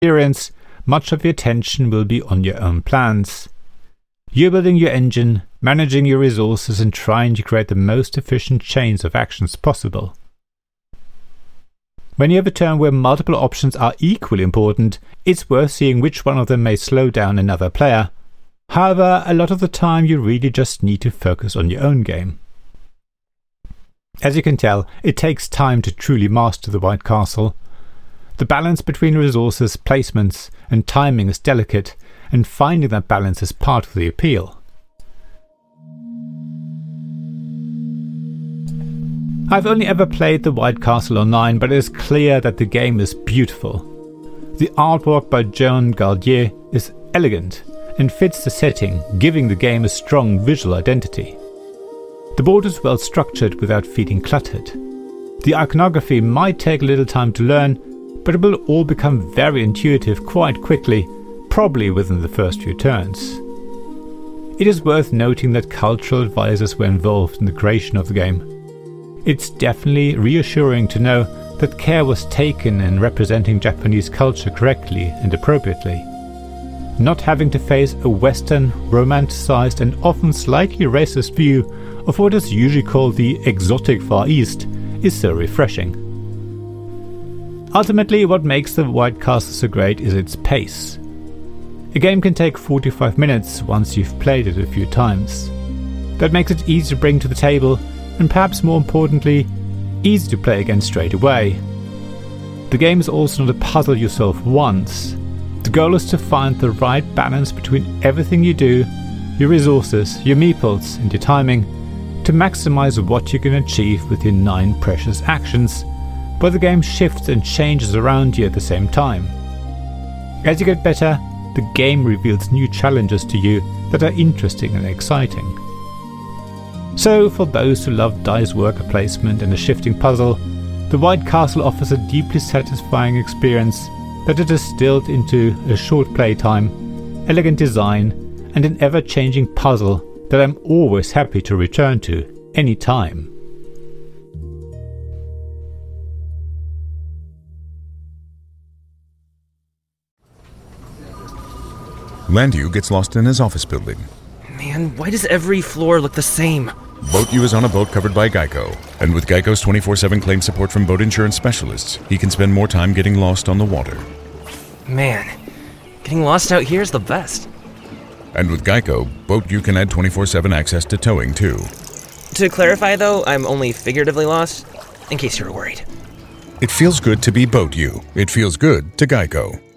experience, much of your attention will be on your own plans. You're building your engine, managing your resources, and trying to create the most efficient chains of actions possible. When you have a turn where multiple options are equally important, it's worth seeing which one of them may slow down another player. However, a lot of the time you really just need to focus on your own game. As you can tell, it takes time to truly master the White Castle. The balance between resources, placements, and timing is delicate, and finding that balance is part of the appeal. I've only ever played the White Castle online, but it is clear that the game is beautiful. The artwork by Joan Galdier is elegant and fits the setting, giving the game a strong visual identity. The board is well structured without feeling cluttered. The iconography might take a little time to learn, but it will all become very intuitive quite quickly, probably within the first few turns. It is worth noting that cultural advisors were involved in the creation of the game. It's definitely reassuring to know that care was taken in representing Japanese culture correctly and appropriately. Not having to face a Western, romanticized and often slightly racist view of what is usually called the exotic Far East is so refreshing. Ultimately, what makes the White Castle so great is its pace. A game can take 45 minutes once you've played it a few times. That makes it easy to bring to the table, and perhaps more importantly, easy to play again straight away. The game is also not a puzzle you solve once. The goal is to find the right balance between everything you do, your resources, your meeples, and your timing, to maximize what you can achieve with your 9 precious actions, where the game shifts and changes around you at the same time. As you get better, the game reveals new challenges to you that are interesting and exciting. So, for those who love dice worker placement and a shifting puzzle, the White Castle offers a deeply satisfying experience that is distilled into a short playtime, elegant design, and an ever-changing puzzle that I'm always happy to return to any time. Landu gets lost in his office building. Man, why does every floor look the same? Boat U is on a boat covered by Geico, and with Geico's 24/7 claim support from boat insurance specialists, he can spend more time getting lost on the water. Man, getting lost out here is the best. And with Geico, Boat U can add 24/7 access to towing too. To clarify though, I'm only figuratively lost, in case you were worried. It feels good to be Boat U. It feels good to Geico.